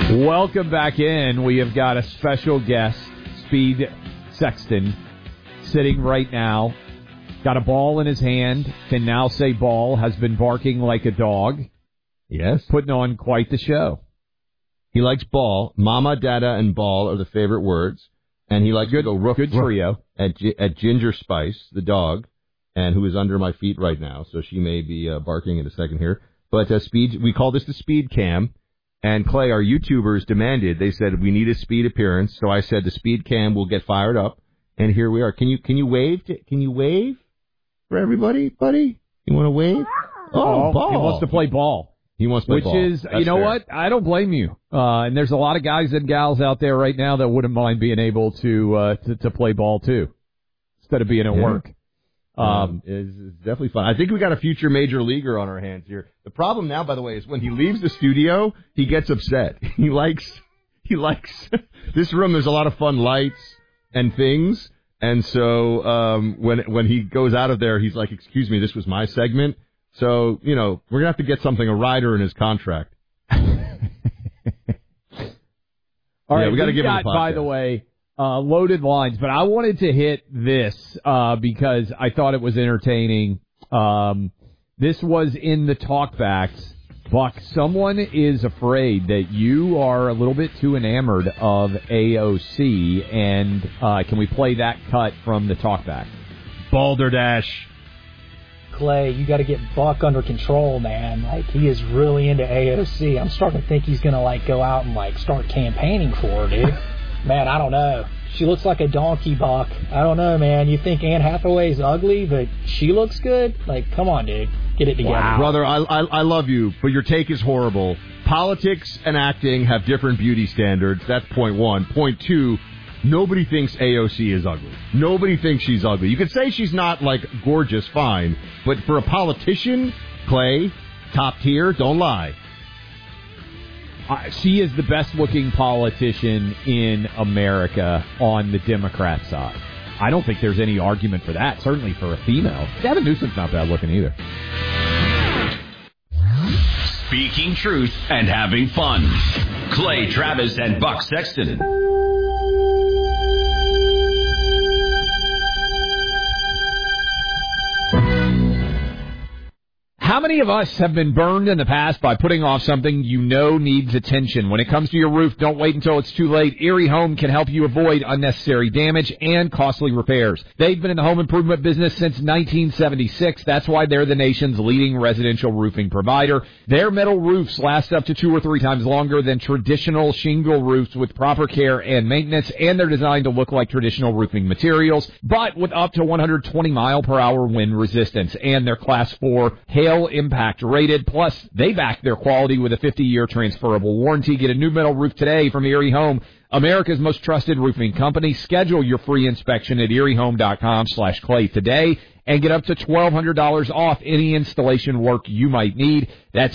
Welcome back in. We have got a special guest, Speed Sexton, sitting right now. Got a ball in his hand. Can now say ball. Has been barking like a dog. Yes. Putting on quite the show. He likes ball. Mama, Dada, and ball are the favorite words. And he likes to go roof trio at Ginger Spice, the dog, and who is under my feet right now. So she may be barking in a second here. But Speed, we call this the Speed Cam. And Clay, our YouTubers demanded. They said we need a Speed appearance. So I said the Speed Cam will get fired up. And here we are. Can you wave? Can you wave for everybody, buddy? You want to wave? Oh, ball. He wants to play ball. He wants to play ball. Which is, you know what? I don't blame you. And there's a lot of guys and gals out there right now that wouldn't mind being able to play ball too, instead of being at work. It's definitely fun. I think we got a future major leaguer on our hands here. The problem now, by the way, is when he leaves the studio, he gets upset. He likes this room. There's a lot of fun lights and things, and so when he goes out of there, he's like, "Excuse me, this was my segment." So, we're going to have to get a rider in his contract. All right, we got to give him a podcast. By the way, loaded lines, but I wanted to hit this because I thought it was entertaining. This was in the talkbacks. Buck, someone is afraid that you are a little bit too enamored of AOC, and can we play that cut from the talkback? Balderdash. Clay, you got to get Buck under control, man. Like, he is really into AOC. I'm starting to think he's going to, go out and, start campaigning for her, dude. Man, I don't know. She looks like a donkey, Buck. I don't know, man. You think Anne Hathaway's ugly, but she looks good? Come on, dude. Get it together. Wow. Brother, I love you, but your take is horrible. Politics and acting have different beauty standards. That's point one. Point two, nobody thinks AOC is ugly. Nobody thinks she's ugly. You could say she's not, gorgeous, fine. But for a politician, Clay, top tier, don't lie. She is the best-looking politician in America on the Democrat side. I don't think there's any argument for that, certainly for a female. Gavin Newsom's not bad-looking either. Speaking truth and having fun. Clay Travis and Buck Sexton. How many of us have been burned in the past by putting off something you know needs attention? When it comes to your roof, don't wait until it's too late. Erie Home can help you avoid unnecessary damage and costly repairs. They've been in the home improvement business since 1976. That's why they're the nation's leading residential roofing provider. Their metal roofs last up to 2 or 3 times longer than traditional shingle roofs with proper care and maintenance, and they're designed to look like traditional roofing materials, but with up to 120 mile per hour wind resistance, and they're Class 4 hail impact rated. Plus, they back their quality with a 50-year transferable warranty. Get a new metal roof today from Erie Home, America's most trusted roofing company. Schedule your free inspection at eriehome.com/clay today and get up to $1,200 off any installation work you might need. That's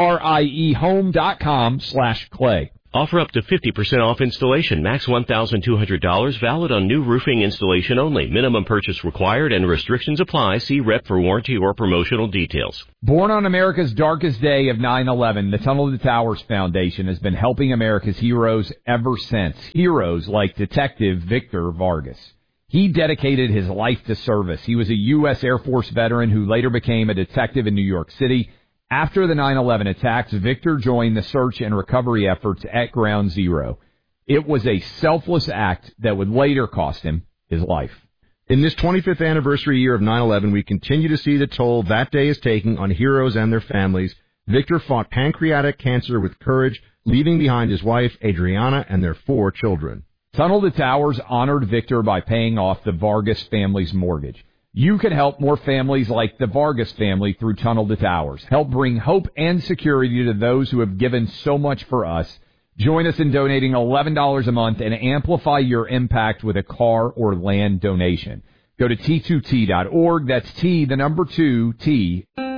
eriehome.com/clay. Offer up to 50% off installation. Max $1,200. Valid on new roofing installation only. Minimum purchase required and restrictions apply. See rep for warranty or promotional details. Born on America's darkest day of 9/11, the Tunnel to Towers Foundation has been helping America's heroes ever since. Heroes like Detective Victor Vargas. He dedicated his life to service. He was a U.S. Air Force veteran who later became a detective in New York City. After the 9/11 attacks, Victor joined the search and recovery efforts at Ground Zero. It was a selfless act that would later cost him his life. In this 25th anniversary year of 9/11, we continue to see the toll that day is taking on heroes and their families. Victor fought pancreatic cancer with courage, leaving behind his wife, Adriana, and their 4 children. Tunnel to Towers honored Victor by paying off the Vargas family's mortgage. You can help more families like the Vargas family through Tunnel to Towers. Help bring hope and security to those who have given so much for us. Join us in donating $11 a month and amplify your impact with a car or land donation. Go to T2T.org. That's T, the number 2, T.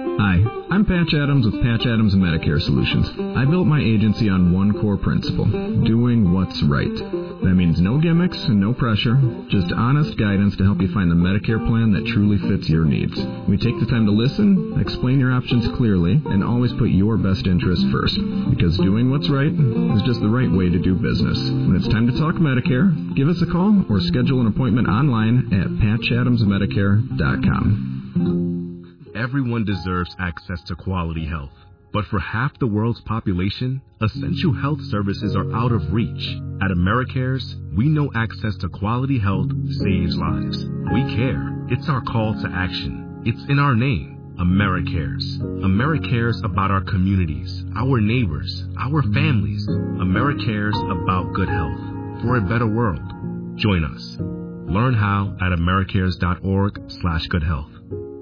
Hi, I'm Patch Adams with Patch Adams Medicare Solutions. I built my agency on one core principle, doing what's right. That means no gimmicks and no pressure, just honest guidance to help you find the Medicare plan that truly fits your needs. We take the time to listen, explain your options clearly, and always put your best interest first. Because doing what's right is just the right way to do business. When it's time to talk Medicare, give us a call or schedule an appointment online at patchadamsmedicare.com. Everyone deserves access to quality health. But for half the world's population, essential health services are out of reach. At AmeriCares, we know access to quality health saves lives. We care. It's our call to action. It's in our name, AmeriCares. AmeriCares about our communities, our neighbors, our families. AmeriCares about good health for a better world. Join us. Learn how at americares.org/goodhealth.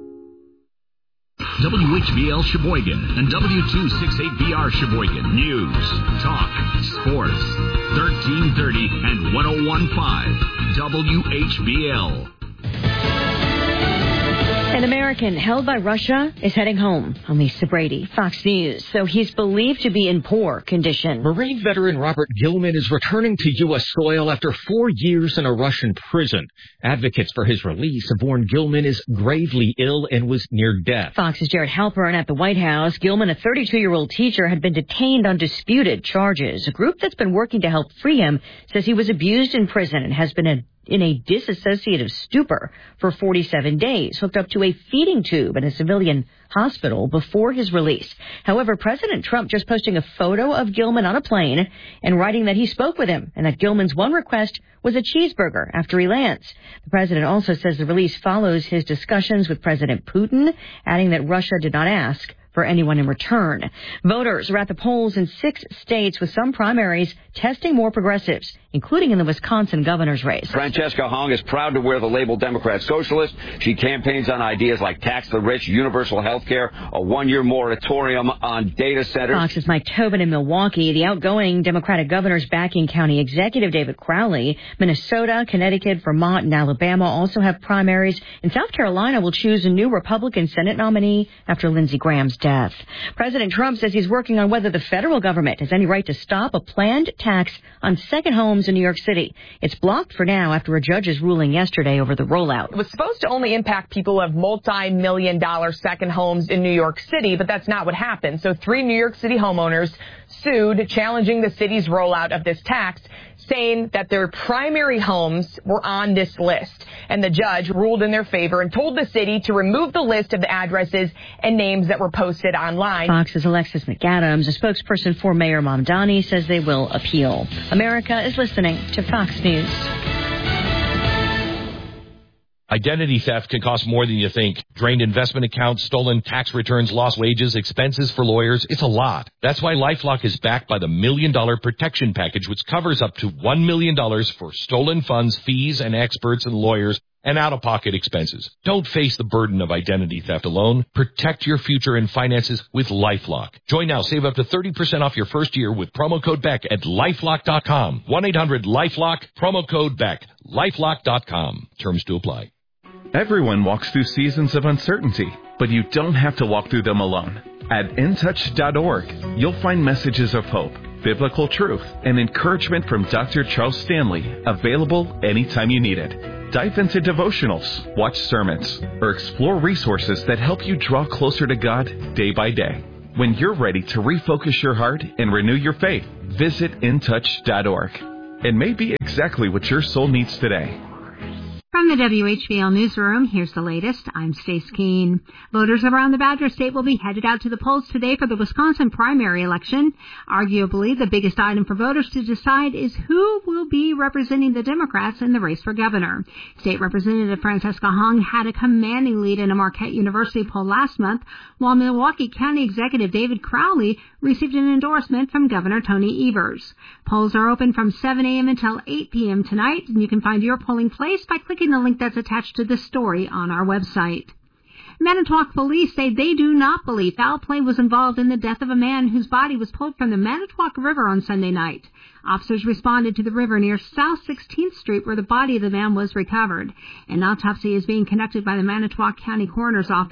WHBL Sheboygan and W268BR Sheboygan. News, talk, sports. 1330 and 1015 WHBL. An American held by Russia is heading home. I'm Lisa Brady, Fox News. So he's believed to be in poor condition. Marine veteran Robert Gilman is returning to U.S. soil after 4 years in a Russian prison. Advocates for his release have warned Gilman is gravely ill and was near death. Fox's Jared Halpern at the White House. Gilman, a 32-year-old teacher, had been detained on disputed charges. A group that's been working to help free him says he was abused in prison and has been in a dissociative stupor for 47 days, hooked up to a feeding tube in a civilian hospital before his release. However, President Trump just posting a photo of Gilman on a plane and writing that he spoke with him and that Gilman's one request was a cheeseburger after he lands. The president also says the release follows his discussions with President Putin, adding that Russia did not ask for anyone in return. Voters are at the polls in 6 states with some primaries testing more progressives, including in the Wisconsin governor's race. Francesca Hong is proud to wear the label Democrat Socialist. She campaigns on ideas like tax the rich, universal health care, a 1-year moratorium on data centers. Fox's Mike Tobin in Milwaukee. The outgoing Democratic governor's backing county executive David Crowley. Minnesota, Connecticut, Vermont, and Alabama also have primaries. And South Carolina will choose a new Republican Senate nominee after Lindsey Graham's death. President Trump says he's working on whether the federal government has any right to stop a planned tax on second homes in New York City. It's blocked for now after a judge's ruling yesterday over the rollout. It was supposed to only impact people who have multi-million-dollar second homes in New York City, but that's not what happened. So 3 New York City homeowners sued, challenging the city's rollout of this tax, saying that their primary homes were on this list. And the judge ruled in their favor and told the city to remove the list of the addresses and names that were posted online. Fox's Alexis McAdams, a spokesperson for Mayor Mamdani, says they will appeal. America is listening to Fox News. Identity theft can cost more than you think. Drained investment accounts, stolen tax returns, lost wages, expenses for lawyers. It's a lot. That's why LifeLock is backed by the $1 Million Protection Package, which covers up to $1 million for stolen funds, fees, and experts and lawyers and out-of-pocket expenses. Don't face the burden of identity theft alone. Protect your future and finances with LifeLock. Join now. Save up to 30% off your first year with promo code BECK at LifeLock.com. 1-800-LifeLock, promo code BECK. LifeLock.com. Terms to apply. Everyone walks through seasons of uncertainty, but you don't have to walk through them alone. At InTouch.org, you'll find messages of hope, biblical truth, and encouragement from Dr. Charles Stanley, available anytime you need it. Dive into devotionals, watch sermons, or explore resources that help you draw closer to God day by day. When you're ready to refocus your heart and renew your faith, visit InTouch.org. It may be exactly what your soul needs today. From the WHBL Newsroom, here's the latest. I'm Stace Keene. Voters around the Badger State will be headed out to the polls today for the Wisconsin primary election. Arguably, the biggest item for voters to decide is who will be representing the Democrats in the race for governor. State Representative Francesca Hong had a commanding lead in a Marquette University poll last month, while Milwaukee County Executive David Crowley received an endorsement from Governor Tony Evers. Polls are open from 7 a.m. until 8 p.m. tonight, and you can find your polling place by clicking the link that's attached to this story on our website. Manitowoc police say they do not believe foul play was involved in the death of a man whose body was pulled from the Manitowoc River on Sunday night. Officers responded to the river near South 16th Street where the body of the man was recovered. An autopsy is being conducted by the Manitowoc County Coroner's Office.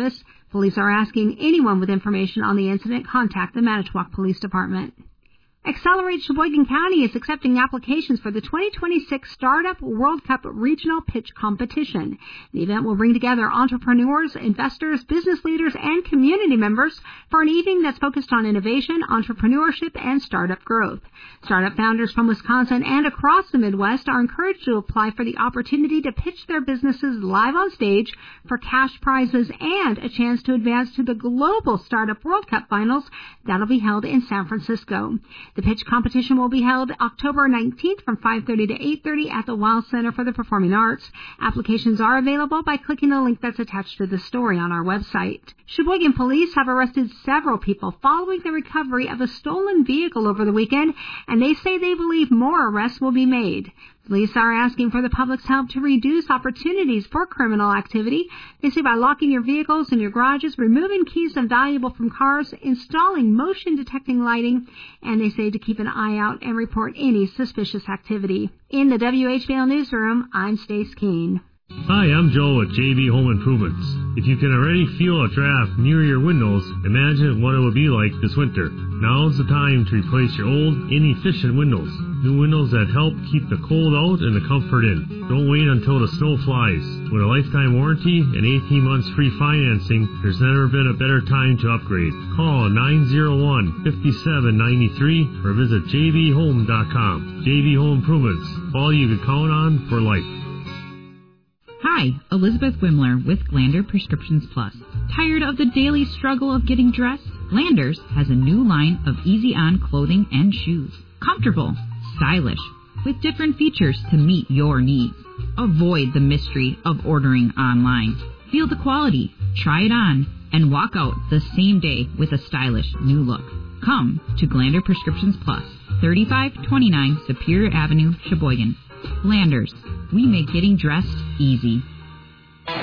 Police are asking anyone with information on the incident contact the Manitowoc Police Department. Accelerate Sheboygan County is accepting applications for the 2026 Startup World Cup Regional Pitch Competition. The event will bring together entrepreneurs, investors, business leaders, and community members for an evening that's focused on innovation, entrepreneurship, and startup growth. Startup founders from Wisconsin and across the Midwest are encouraged to apply for the opportunity to pitch their businesses live on stage for cash prizes and a chance to advance to the Global Startup World Cup Finals that'll be held in San Francisco. The pitch competition will be held October 19th from 5:30 to 8:30 at the Weill Center for the Performing Arts. Applications are available by clicking the link that's attached to the story on our website. Sheboygan police have arrested several people following the recovery of a stolen vehicle over the weekend, and they say they believe more arrests will be made. Police are asking for the public's help to reduce opportunities for criminal activity. They say by locking your vehicles in your garages, removing keys and valuable from cars, installing motion-detecting lighting, and they say to keep an eye out and report any suspicious activity. In the WHBL Newsroom, I'm Stace Keene. Hi, I'm Joe at JV Home Improvements. If you can already feel a draft near your windows, imagine what it would be like this winter. Now's the time to replace your old, inefficient windows. New windows that help keep the cold out and the comfort in. Don't wait until the snow flies. With a lifetime warranty and 18 months free financing, there's never been a better time to upgrade. Call 901-5793 or visit jvhome.com. JV Home Improvements. All you can count on for life. Hi, Elizabeth Wimler with Glander Prescriptions Plus. Tired of the daily struggle of getting dressed? Glanders has a new line of easy-on clothing and shoes. Comfortable, stylish, with different features to meet your needs. Avoid the mystery of ordering online. Feel the quality, try it on, and walk out the same day with a stylish new look. Come to Glander Prescriptions Plus, 3529 Superior Avenue, Sheboygan. Glanders, we make getting dressed easy.